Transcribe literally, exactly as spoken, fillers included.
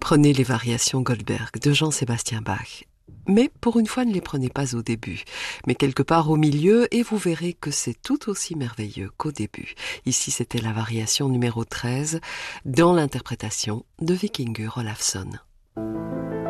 Prenez les variations Goldberg de Jean-Sébastien Bach. Mais pour une fois, ne les prenez pas au début, mais quelque part au milieu, et vous verrez que c'est tout aussi merveilleux qu'au début. Ici, c'était la variation numéro treize, dans l'interprétation de Vikingur Olafsson.